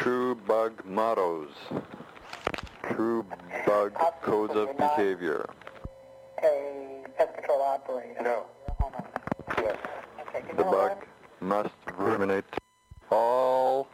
True bug mottos. True bug codes of behavior. A pest control operator. No. Hold on. Yes. Okay, The bug must ruminate all